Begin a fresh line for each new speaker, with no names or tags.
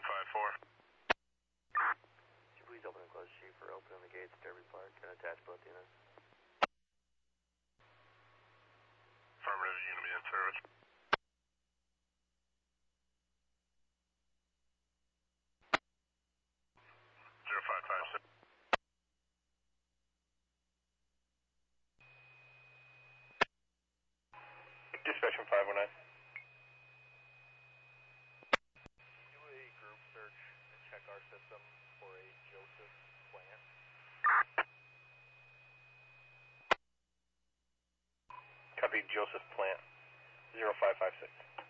154.
Could you please open and close sheet for opening the gates at Derby Park and attach both units?
Affirmative, unit be in service. Zero 556. Dispatch 519.
Do a group search and check our system for a Joseph Plant.
Copy, Joseph Plant. 0556.